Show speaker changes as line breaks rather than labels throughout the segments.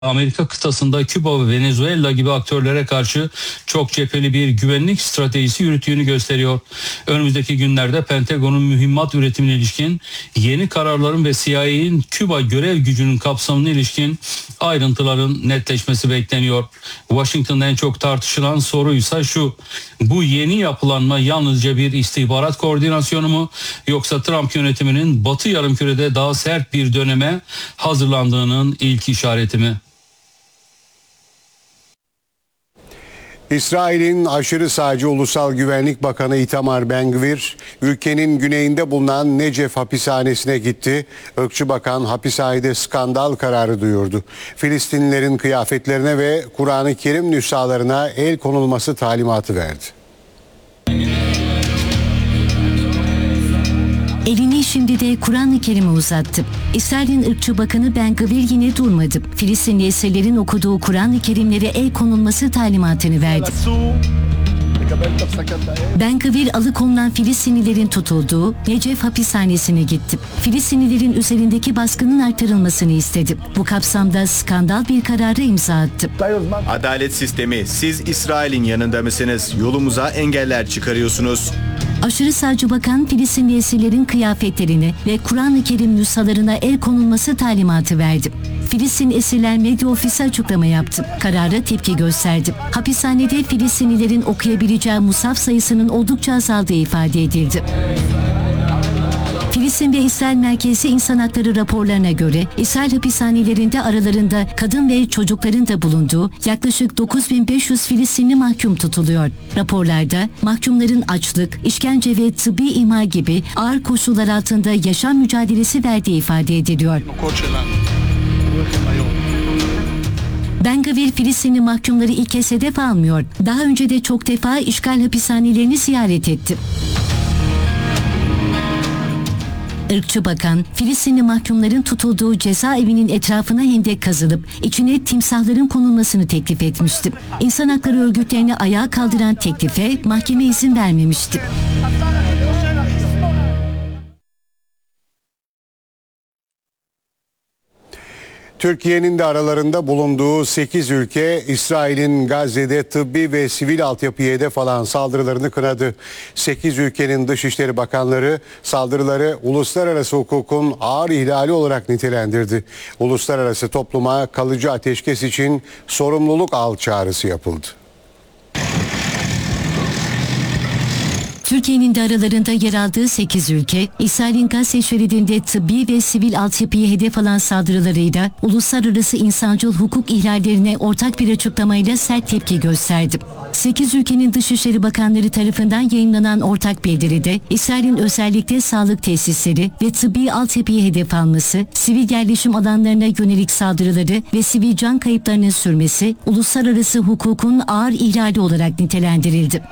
Amerika kıtasında Küba ve Venezuela gibi aktörlere karşı çok cepheli bir güvenlik stratejisi yürüttüğünü gösteriyor. Önümüzdeki günlerde Pentagon'un mühimmat üretimine ilişkin yeni kararların ve CIA'nin Küba görev gücünün kapsamına ilişkin ayrıntıların netleşmesi bekleniyor. Washington'da en çok tartışılan soruysa şu: bu yeni yapılanma yalnızca bir istihbarat koordinasyonu mu, yoksa Trump yönetiminin Batı Yarımküre'de daha sert bir döneme hazırlandığının ilk işareti mi?
İsrail'in aşırı sağcı Ulusal Güvenlik Bakanı Itamar Ben-Gvir, ülkenin güneyinde bulunan Necef hapishanesine gitti. Irkçı bakan hapishanede skandal kararı duyurdu. Filistinlilerin kıyafetlerine ve Kur'an-ı Kerim nüshalarına el konulması talimatı verdi.
Elini şimdi de Kur'an-ı Kerim'e uzattı. İsrail'in ırkçı bakanı Ben-Gvir yine durmadı. Filistinli esirlerin okuduğu Kur'an-ı Kerimlere el konulması talimatını verdi. Ben-Gvir alıkonulan Filistinlilerin tutulduğu Necef hapishanesine gitti. Filistinlilerin üzerindeki baskının artırılmasını istedi. Bu kapsamda skandal bir karara imza attı.
Adalet sistemi, siz İsrail'in yanında mısınız? Yolumuza engeller çıkarıyorsunuz.
Aşırı sağcı bakan Filistinli esirlerin kıyafetlerine ve Kur'an-ı Kerim nüshalarına el konulması talimatı verdi. Filistin Esirler Medya Ofisi açıklama yaptı. Karara tepki gösterdi. Hapishanede Filistinlilerin okuyabileceği mushaf sayısının oldukça azaldığı ifade edildi. Filistin ve İsrail merkezi insan hakları raporlarına göre İsrail hapishanelerinde aralarında kadın ve çocukların da bulunduğu yaklaşık 9500 Filistinli mahkum tutuluyor. Raporlarda mahkumların açlık, işkence ve tıbbi ihmal gibi ağır koşullar altında yaşam mücadelesi verdiği ifade ediliyor. Ben-Gvir Filistinli mahkumları ilk kez hedef almıyor. Daha önce de çok defa işgal hapishanelerini ziyaret etti. Irkçı bakan, Filistinli mahkumların tutulduğu cezaevinin etrafına hendek kazılıp içine timsahların konulmasını teklif etmişti. İnsan hakları örgütlerini ayağa kaldıran teklife mahkeme izin vermemişti.
Türkiye'nin de aralarında bulunduğu 8 ülke İsrail'in Gazze'de tıbbi ve sivil altyapıya hedef alan saldırılarını kınadı. 8 ülkenin Dışişleri Bakanları saldırıları uluslararası hukukun ağır ihlali olarak nitelendirdi. Uluslararası topluma kalıcı ateşkes için sorumluluk al çağrısı yapıldı.
Türkiye'nin de aralarında yer aldığı 8 ülke, İsrail'in Gazze şeridinde tıbbi ve sivil altyapıyı hedef alan saldırılarıyla uluslararası insancıl hukuk ihlallerine ortak bir açıklamayla sert tepki gösterdi. 8 ülkenin Dışişleri Bakanları tarafından yayınlanan ortak bildiride, İsrail'in özellikle sağlık tesisleri ve tıbbi altyapıyı hedef alması, sivil yerleşim alanlarına yönelik saldırıları ve sivil can kayıplarının sürmesi, uluslararası hukukun ağır ihlali olarak nitelendirildi.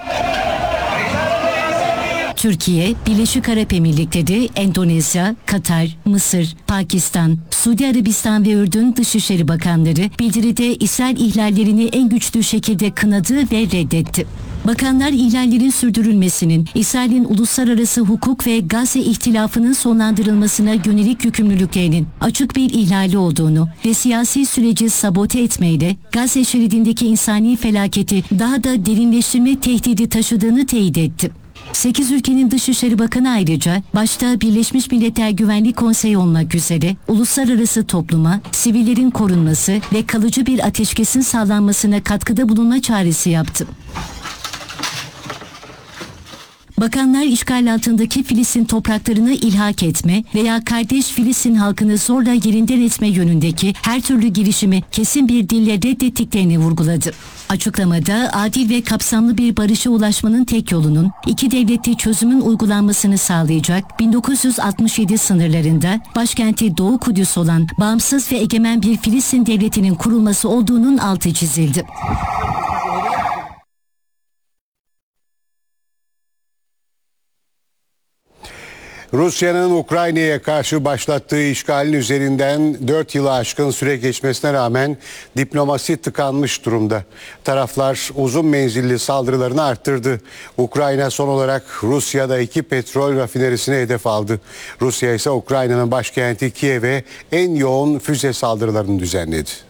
Türkiye, Birleşik Arap Emirlikleri, Endonezya, Katar, Mısır, Pakistan, Suudi Arabistan ve Ürdün Dışişleri Bakanları bildiride İsrail ihlallerini en güçlü şekilde kınadı ve reddetti. Bakanlar ihlallerin sürdürülmesinin, İsrail'in uluslararası hukuk ve Gazze ihtilafının sonlandırılmasına yönelik yükümlülüklerinin açık bir ihlali olduğunu ve siyasi süreci sabote etmeyle Gazze şeridindeki insani felaketi daha da derinleştirme tehdidi taşıdığını teyit etti. 8 ülkenin Dışişleri Bakanı ayrıca başta Birleşmiş Milletler Güvenlik Konseyi olmak üzere uluslararası topluma sivillerin korunması ve kalıcı bir ateşkesin sağlanmasına katkıda bulunma çağrısı yaptı. Bakanlar işgal altındaki Filistin topraklarını ilhak etme veya kardeş Filistin halkını zorla yerinden etme yönündeki her türlü girişimi kesin bir dille reddettiklerini vurguladı. Açıklamada adil ve kapsamlı bir barışa ulaşmanın tek yolunun iki devletli çözümün uygulanmasını sağlayacak 1967 sınırlarında başkenti Doğu Kudüs olan bağımsız ve egemen bir Filistin devletinin kurulması olduğunun altı çizildi.
Rusya'nın Ukrayna'ya karşı başlattığı işgalin üzerinden 4 yılı aşkın süre geçmesine rağmen diplomasi tıkanmış durumda. Taraflar uzun menzilli saldırılarını arttırdı. Ukrayna son olarak Rusya'da 2 petrol rafinerisine hedef aldı. Rusya ise Ukrayna'nın başkenti Kiev'e en yoğun füze saldırılarını düzenledi.